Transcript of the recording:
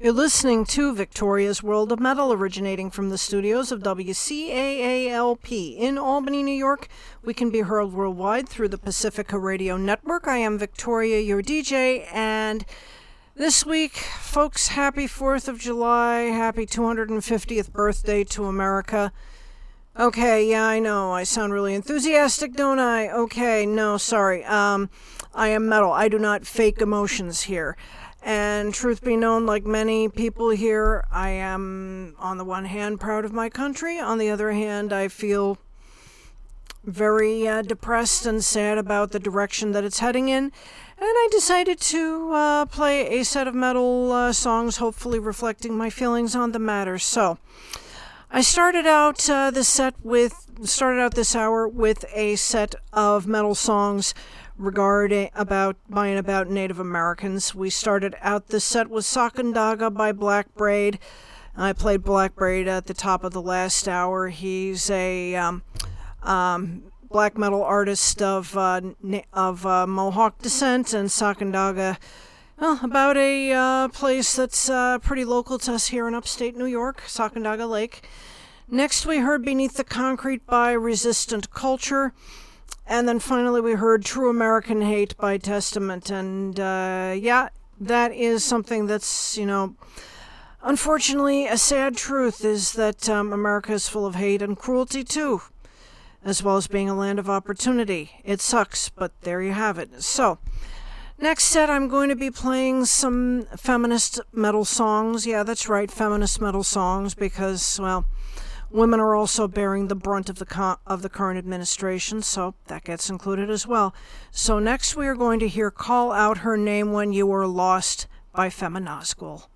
You're listening to Victoria's World of Metal, originating from the studios of WCAALP in Albany, New York. We can be heard worldwide through the Pacifica Radio Network. I am Victoria, your DJ, and this week, folks, happy 4th of July, happy 250th birthday to America. Okay, yeah, I know, I sound really enthusiastic, don't I? Okay, no, sorry. I am metal. I do not fake emotions here. And truth be known, like many people here, I am, on the one hand, proud of my country. On the other hand, I feel very depressed and sad about the direction that it's heading in. And I decided to play a set of metal songs, hopefully reflecting my feelings on the matter. So, I started out this hour with a set of metal songs regarding about Native Americans. We started out this set with Sacandaga by Black Braid. I played Black Braid at the top of the last hour. He's a black metal artist of Mohawk descent, and Sacandaga, well, about a place that's pretty local to us here in upstate New York, Sacandaga Lake. Next we heard Beneath the Concrete by Resistant Culture. And then finally we heard True American Hate by Testament. And yeah, that is something that's, unfortunately a sad truth, is that America is full of hate and cruelty too, as well as being a land of opportunity. It sucks, but there you have it. So, next set I'm going to be playing some feminist metal songs. Yeah, that's right, feminist metal songs, because, well, women are also bearing the brunt of the current administration, so that gets included as well. So next we are going to hear Call Out Her Name When You Were Lost by Feminazgul.